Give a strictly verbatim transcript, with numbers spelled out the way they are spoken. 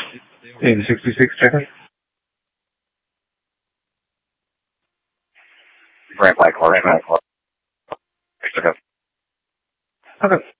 In sixty-six seconds. Ramp like, ramp like. Okay.